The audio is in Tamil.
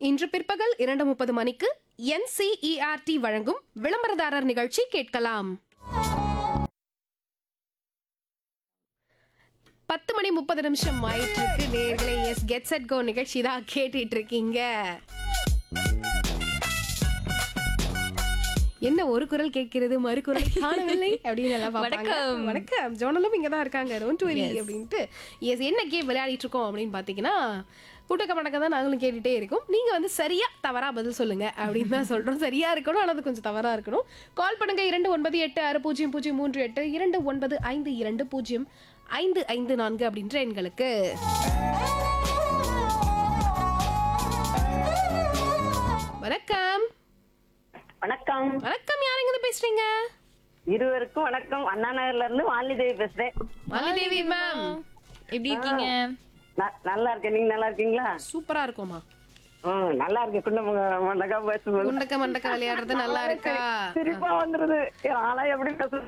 இன்று பிற்பகல் 2:30 மணிக்கு NCERT வழங்கும் விளம்பரதாரர் நிகழ்ச்சி கேட்கலாம். 10:30 ஆயிட்டு இருக்கு நேயர்களே. எஸ் கெட் செட் கோ நிகழ்ச்சி தான் கேட்டுட்டு இருக்கீங்க. என்ன ஒரு குரல் கேட்கிறது மறு குரல் காணவில்லை அப்படின்னு எல்லாம் பார்ப்பாங்க. வணக்கம் ஜோனலும் இங்க தான் இருக்காங்க. டோன்ட் வரி அப்படின்ட்டு எஸ் என்ன கேம் விளையாடிட்டு இருக்கோம் அப்படின்னு பார்த்தீங்கன்னா, புட்டக்க மடக்க தான் நாங்களும் கேட்டுட்டே இருக்கோம். நீங்க வந்து சரியா தவறா பதில் சொல்லுங்க அப்படின்னு தான் சொல்றோம். சரியா இருக்கணும், ஆனால் அது கொஞ்சம் தவறா இருக்கணும். கால் பண்ணுங்க 29860038 2952205554 அப்படின்ற எண்களுக்கு. வணக்கம். வணக்கம். வணக்கம், யாருங்க பேசுறீங்க? இருவருக்கும் வணக்கம். அண்ணா நகர்ல இருந்து மாலினி தேவி பேசுறேன். மாலினி தேவி மேம், எப்படி இருக்கீங்க? நல்லா இருக்கேன். நீங்க நல்லா இருக்கீங்களா? சூப்பரா இருக்குமா? நல்லா இருக்கேன். மண்டக்கா பேசும்போது குண்டக்க மண்டக்க விளையாடுறது நல்லா இருக்கா? சிரிப்பா வந்துருது. ஆனா எப்படி பேசுறது